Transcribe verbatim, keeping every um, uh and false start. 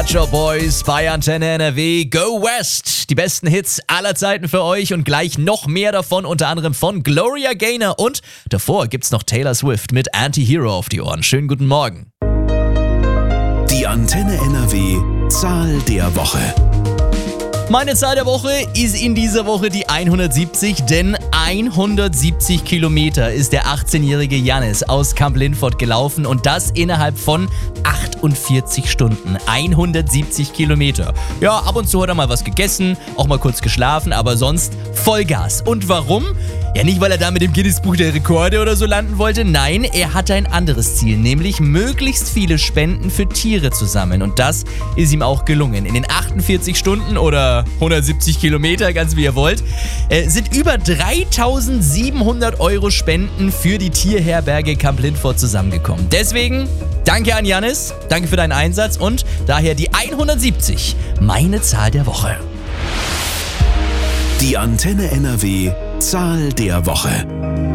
Joe Boys bei Antenne N R W. Go West! Die besten Hits aller Zeiten für euch und gleich noch mehr davon, unter anderem von Gloria Gaynor. Und davor gibt's noch Taylor Swift mit Anti-Hero auf die Ohren. Schönen guten Morgen. Die Antenne N R W Zahl der Woche. Meine Zahl der Woche ist in dieser Woche die hundertsiebzig, denn hundertsiebzig Kilometer ist der achtzehnjährige Jannis aus Kamp-Lintfort gelaufen und das innerhalb von achtundvierzig Stunden. hundertsiebzig Kilometer. Ja, ab und zu hat er mal was gegessen, auch mal kurz geschlafen, aber sonst Vollgas. Und warum? Ja, nicht, weil er da mit dem Guinness-Buch der Rekorde oder so landen wollte. Nein, er hatte ein anderes Ziel, nämlich möglichst viele Spenden für Tiere zu sammeln. Und das ist ihm auch gelungen. In den achtundvierzig Stunden oder hundertsiebzig Kilometer, ganz wie ihr wollt, äh, sind über dreitausendsiebenhundert Euro Spenden für die Tierherberge Kamp-Lintfort zusammengekommen. Deswegen danke an Jannis, danke für deinen Einsatz und daher die hundertsiebzig, meine Zahl der Woche. Die Antenne N R W Zahl der Woche.